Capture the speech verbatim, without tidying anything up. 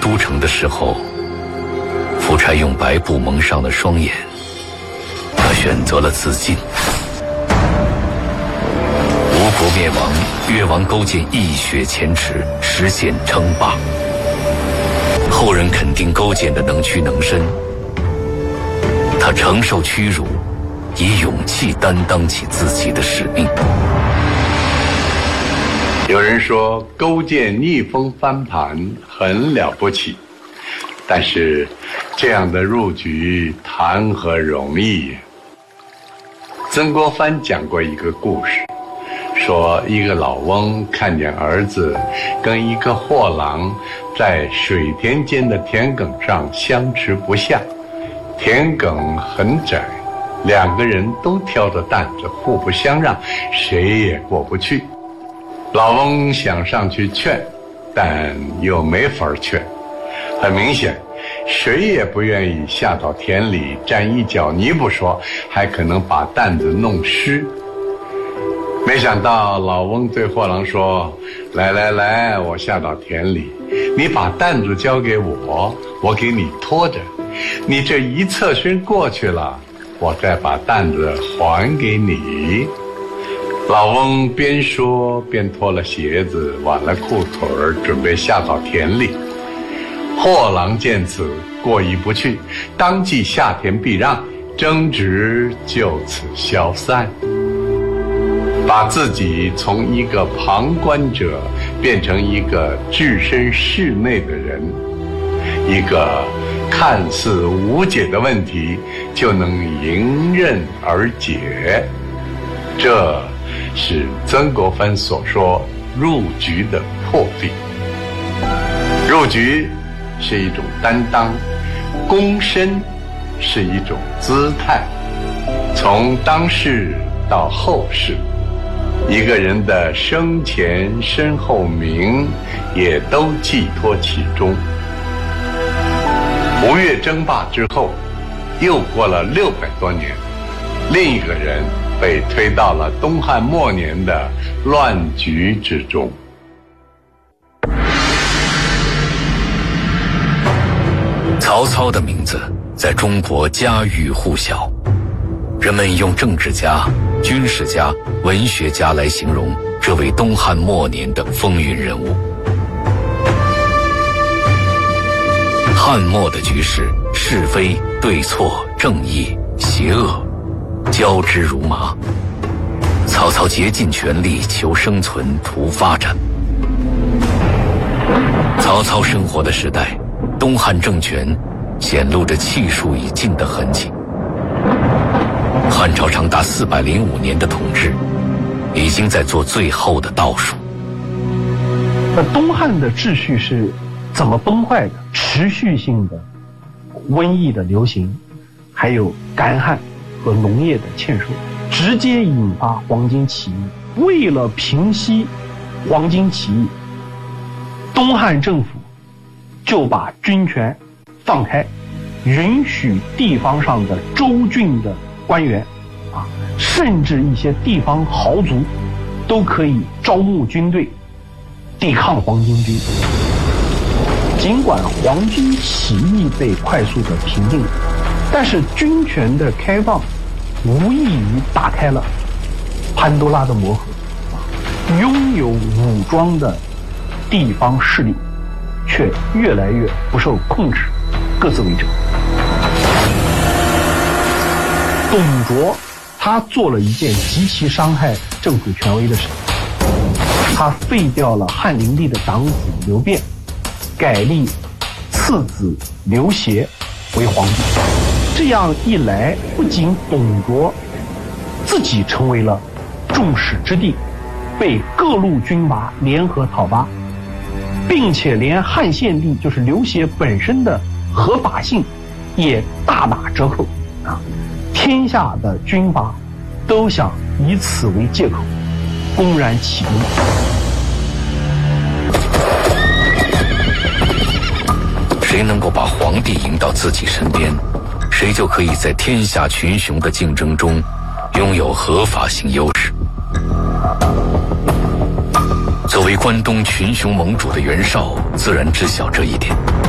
都城的时候，夫差用白布蒙上了双眼，他选择了自尽。吴国灭亡，越王勾践一雪前耻，实现称霸。后人肯定勾践的能屈能伸，他承受屈辱，以勇气担当起自己的使命。 有人说勾践逆风翻盘很了不起，但是这样的入局谈何容易。曾国藩讲过一个故事，说一个老翁看见儿子跟一个货郎在水田间的田埂上相持不下，田埂很窄，两个人都挑着担子，互不相让，谁也过不去。老翁想上去劝，但又没法劝。很明显，谁也不愿意下到田里沾一脚泥不说，还可能把担子弄湿。没想到老翁对货郎说：来来来，我下到田里，你把担子交给我，我给你拖着，你这一侧身过去了，我再把担子还给你。老翁边说边脱了鞋子，挽了裤腿儿，准备下到田里。货郎见此，过意不去，当即下田避让，争执就此消散。把自己从一个旁观者变成一个置身事内的人，一个看似无解的问题就能迎刃而解，这是曾国藩所说入局的魄力。入局是一种担当，躬身是一种姿态，从当世到后世，一个人的生前身后名也都寄托其中。吴越争霸之后，又过了六百多年，另一个人被推到了东汉末年的乱局之中。 曹操的名字在中国家喻户晓，人们用政治家、军事家、文学家来形容这位东汉末年的风云人物。汉末的局势，是非、对错、正义、邪恶交织如麻，曹操竭尽全力求生存、图发展。曹操生活的时代，东汉政权显露着气数已尽的痕迹。汉朝长达四百零五年的统治，已经在做最后的倒数。 那东汉的秩序是怎么崩坏的？持续性的瘟疫的流行，还有干旱和农业的欠收，直接引发黄巾起义。为了平息黄巾起义，东汉政府就把军权放开，允许地方上的州郡的官员啊，甚至一些地方豪族都可以招募军队抵抗黄巾军。尽管黄巾起义被快速的平定，但是军权的开放无异于打开了潘多拉的魔盒，拥有武装的地方势力却越来越不受控制，各自为政。董卓他做了一件极其伤害政府权威的事，他废掉了汉灵帝的长子刘辩，改立次子刘协为皇帝。这样一来，不仅董卓自己成为了众矢之的，被各路军阀联合讨伐，并且连汉献帝就是刘协本身的合法性也大打折扣啊！天下的军阀都想以此为借口公然起兵。 谁能够把皇帝引到自己身边，谁就可以在天下群雄的竞争中拥有合法性优势。作为关东群雄盟主的袁绍自然知晓这一点，